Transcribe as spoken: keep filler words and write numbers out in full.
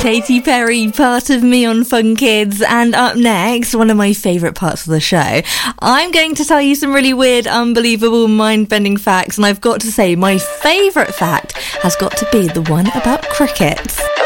Katy Perry, Part of Me on Fun Kids. And up next, one of my favourite parts of the show, I'm going to tell you some really weird, unbelievable, mind-bending facts. And I've got to say, my favourite fact has got to be the one about crickets.